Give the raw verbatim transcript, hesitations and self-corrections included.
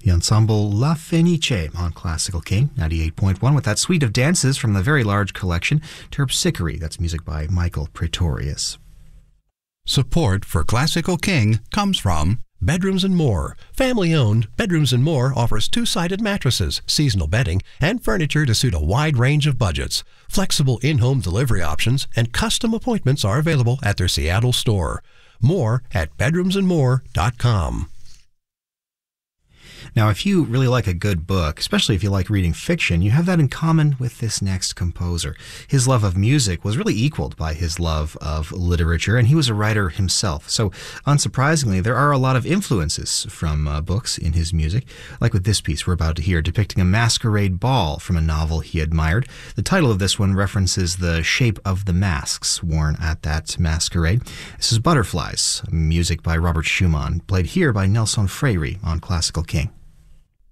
The ensemble La Fenice on Classical King ninety-eight point one with that suite of dances from the very large collection Terpsichore. That's music by Michael Praetorius. Support for Classical King comes from Bedrooms and More. Family-owned, Bedrooms and More offers two-sided mattresses, seasonal bedding, and furniture to suit a wide range of budgets. Flexible in-home delivery options and custom appointments are available at their Seattle store. More at bedrooms and more dot com. Now, if you really like a good book, especially if you like reading fiction, you have that in common with this next composer. His love of music was really equaled by his love of literature, and he was a writer himself. So, unsurprisingly, there are a lot of influences from uh, books in his music, like with this piece we're about to hear, depicting a masquerade ball from a novel he admired. The title of this one references the shape of the masks worn at that masquerade. This is Butterflies, music by Robert Schumann, played here by Nelson Freire on Classical King.